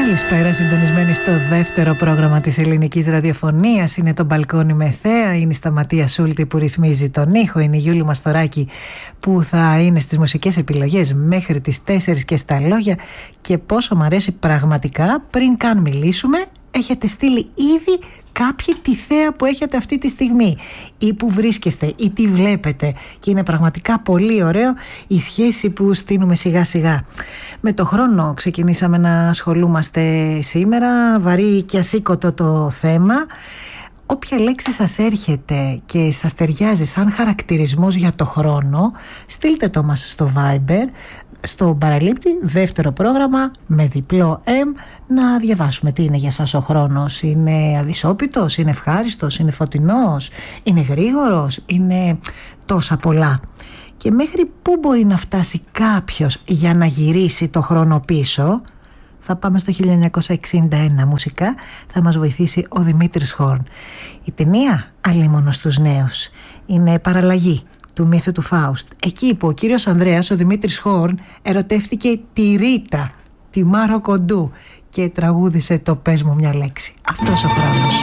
Καλησπέρα, συντονισμένοι στο δεύτερο πρόγραμμα της ελληνικής ραδιοφωνίας. Είναι το Μπαλκόνι με Θέα, είναι η Σταματία Σούλτη που ρυθμίζει τον ήχο, είναι η Γιούλη Μαστοράκη που θα είναι στις μουσικές επιλογές μέχρι τις 4 και στα λόγια. Και πόσο μ' αρέσει πραγματικά, πριν καν μιλήσουμε, έχετε στείλει ήδη κάποιοι τη θέα που έχετε αυτή τη στιγμή ή που βρίσκεστε ή τι βλέπετε, και είναι πραγματικά πολύ ωραίο η σχέση που στείνουμε σιγά σιγά. Με το χρόνο ξεκινήσαμε να ασχολούμαστε σήμερα, βαρύ και ασήκωτο το θέμα. Όποια λέξη σας έρχεται και σας ταιριάζει σαν χαρακτηρισμός για το χρόνο, στείλτε το μας στο Viber, στο παραλήπτη, δεύτερο πρόγραμμα με διπλό M, να διαβάσουμε τι είναι για σας ο χρόνος. Είναι αδυσόπιτος, είναι ευχάριστος, είναι φωτεινός, είναι γρήγορος, είναι τόσα πολλά. Και μέχρι πού μπορεί να φτάσει κάποιος για να γυρίσει το χρόνο πίσω? Θα πάμε στο 1961 μουσικά, θα μας βοηθήσει ο Δημήτρης Χόρν. Η ταινία «Αλίμονο στους νέους» είναι παραλλαγή του μύθου του Φάουστ. Εκεί που ο κύριος Ανδρέας, ο Δημήτρης Χόρν, ερωτεύτηκε τη Ρίτα, τη Μάρο Κοντού, και τραγούδισε το «Πες μου μια λέξη». Αυτός ο χρόνος.